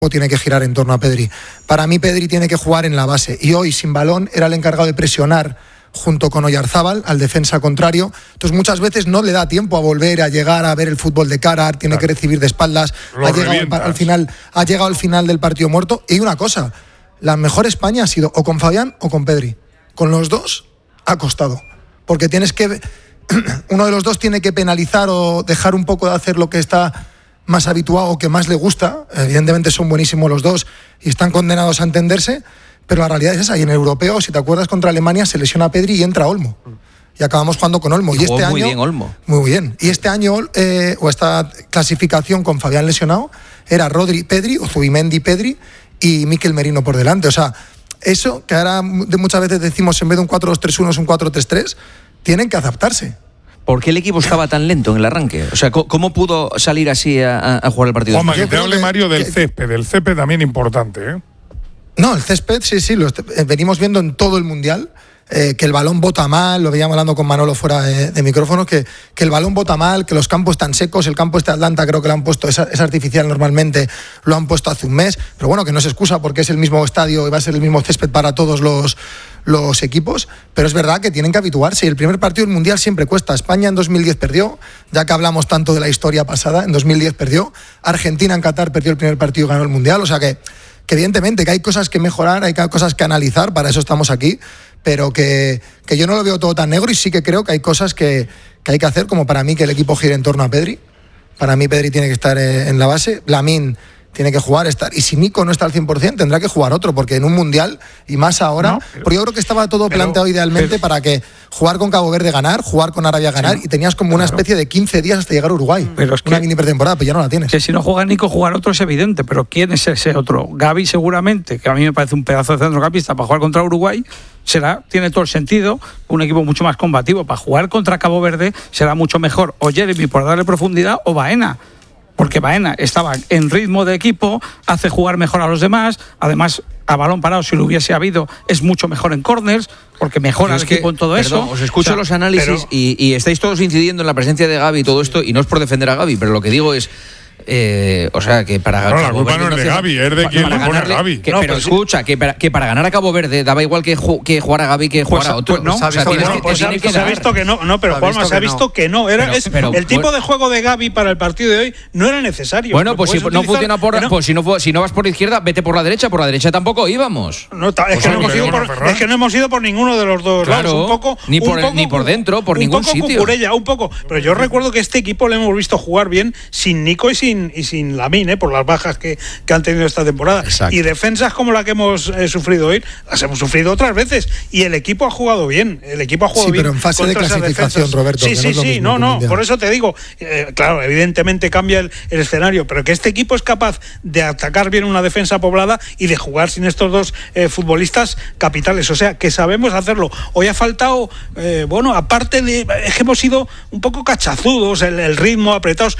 equipo tiene que girar en torno a Pedri. Para mí Pedri tiene que jugar en la base y hoy sin balón era el encargado de presionar junto con Oyarzábal al defensa contrario. Entonces muchas veces no le da tiempo a volver a llegar a ver el fútbol de cara, tiene que recibir de espaldas, ha llegado al final del partido muerto. Y hay una cosa, la mejor España ha sido o con Fabián o con Pedri. Con los dos ha costado, porque uno de los dos tiene que penalizar o dejar un poco de hacer lo que está más habituado o que más le gusta. Evidentemente son buenísimos los dos y están condenados a entenderse, pero la realidad es esa. Y en el europeo, si te acuerdas, contra Alemania se lesiona Pedri y entra Olmo. Y acabamos jugando con Olmo. Y este año, muy bien Olmo. Muy bien. Y este año, o esta clasificación con Fabián lesionado, era Rodri, Pedri, o Zubimendi, Pedri y Mikel Merino por delante. O sea, eso que ahora muchas veces decimos en vez de un 4-2-3-1 es un 4-3-3, tienen que adaptarse. ¿Por qué el equipo estaba tan lento en el arranque? O sea, ¿cómo pudo salir así a jugar el partido? Juanma, que te hable Mario del césped. El césped también importante, ¿eh? No, el césped sí, venimos viendo en todo el Mundial que el balón bota mal, lo veíamos hablando con Manolo fuera de micrófono, que el balón bota mal, que los campos están secos, el campo este de Atlanta creo que lo han puesto, es artificial normalmente, lo han puesto hace un mes, pero bueno, que no se excusa porque es el mismo estadio y va a ser el mismo césped para todos los equipos, pero es verdad que tienen que habituarse y el primer partido del Mundial siempre cuesta. España en 2010 perdió, ya que hablamos tanto de la historia pasada, en 2010 perdió, Argentina en Qatar perdió el primer partido y ganó el Mundial, o sea que evidentemente que hay cosas que mejorar, hay cosas que analizar, para eso estamos aquí, pero que yo no lo veo todo tan negro y sí que creo que hay cosas que hay que hacer, como para mí que el equipo gire en torno a Pedri. Para mí Pedri tiene que estar en la base, Lamine tiene que jugar, y si Nico no está al 100% tendrá que jugar otro, porque en un Mundial, y más ahora, porque yo creo que estaba todo planteado idealmente para que jugar con Cabo Verde ganar, jugar con Arabia ganar, y tenías como una especie de 15 días hasta llegar a Uruguay, pero es una mini pretemporada, pero ya no la tienes. Que si no juega Nico, jugar otro es evidente, pero ¿quién es ese otro? Gavi seguramente, que a mí me parece un pedazo de centrocampista para jugar contra Uruguay, tiene todo el sentido, un equipo mucho más combativo. Para jugar contra Cabo Verde será mucho mejor o Jeremy por darle profundidad o Baena, porque Baena estaba en ritmo de equipo, hace jugar mejor a los demás, además a balón parado, si lo hubiese habido, es mucho mejor en corners, porque mejora el equipo en todo eso. Os escucho los análisis y estáis todos incidiendo en la presencia de Gavi y todo esto, y no es por defender a Gavi, pero lo que digo es o sea, que para ganar. No, la culpa no es de Gavi, es de quien le pone a Gavi. Pero escucha, que para ganar a Cabo Verde daba igual que jugar a Gavi que jugar a otro. No, se ha visto que no, pero Juanma, se ha visto que no. El tipo de juego de Gavi para el partido de hoy no era necesario. Bueno, pues si no funciona si no vas por la izquierda, vete por la derecha. Por la derecha tampoco íbamos. Es que no hemos ido por ninguno de los dos lados. Un poco, ni por dentro, por ningún sitio. Un poco Cucurella, un poco. Pero yo recuerdo que este equipo le hemos visto jugar bien sin Nico y sin Lamine, por las bajas que han tenido esta temporada. Exacto. Y defensas como la que hemos sufrido hoy, las hemos sufrido otras veces. Y el equipo ha jugado bien. Bien. Pero en fase de clasificación, Roberto. Sí, no. Por eso te digo, claro, evidentemente cambia el escenario, pero que este equipo es capaz de atacar bien una defensa poblada y de jugar sin estos dos futbolistas capitales. O sea, que sabemos hacerlo. Hoy ha faltado, aparte de... Es que hemos sido un poco cachazudos, el ritmo, apretados.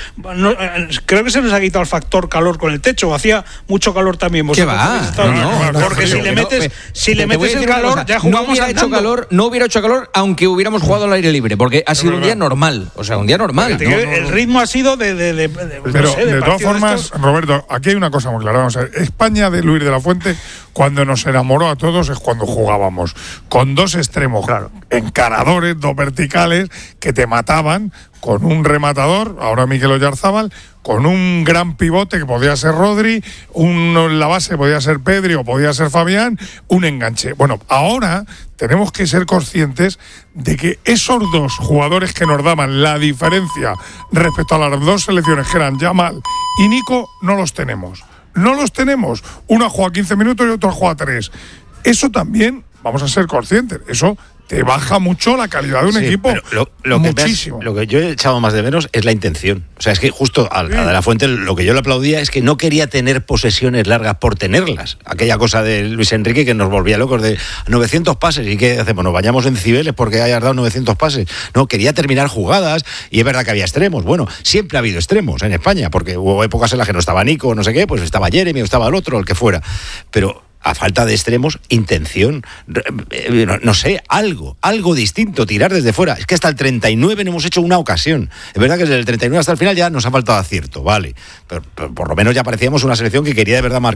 Creo que se nos ha quitado el factor calor con el techo. Hacía mucho calor también. ¿Qué va? Porque si le metes el calor, ya jugamos no hubiera hecho calor aunque hubiéramos jugado al aire libre, porque ha sido un día normal. O sea, un día normal. El ritmo ha sido de todas formas, Roberto, aquí hay una cosa muy clara. Vamos a ver, España de Luis de la Fuente, cuando nos enamoró a todos, es cuando jugábamos con dos extremos, encaradores, dos verticales, que te mataban, con un rematador, ahora Mikel Oyarzábal, con un gran pivote que podía ser Rodri, uno en la base podía ser Pedri o podía ser Fabián, un enganche. Bueno, ahora tenemos que ser conscientes de que esos dos jugadores que nos daban la diferencia respecto a las dos selecciones, que eran Yamal y Nico, no los tenemos. No los tenemos. Uno ha jugado 15 minutos y otro ha jugado 3. Eso también, vamos a ser conscientes, eso te baja mucho la calidad de un equipo. Muchísimo. Lo que yo he echado más de menos es la intención. O sea, es que justo a De la Fuente lo que yo le aplaudía es que no quería tener posesiones largas por tenerlas. Aquella cosa de Luis Enrique que nos volvía locos de 900 pases. ¿Y qué hacemos? Nos bañamos en Cibeles porque hayas dado 900 pases. No, quería terminar jugadas y es verdad que había extremos. Bueno, siempre ha habido extremos en España porque hubo épocas en las que no estaba Nico, no sé qué, pues estaba Jeremy o estaba el otro, el que fuera. Pero a falta de extremos, intención, no sé, algo distinto, tirar desde fuera. Es que hasta el 39 no hemos hecho una ocasión. Es verdad que desde el 39 hasta el final ya nos ha faltado acierto, vale. Pero por lo menos ya parecíamos una selección que quería de verdad marcar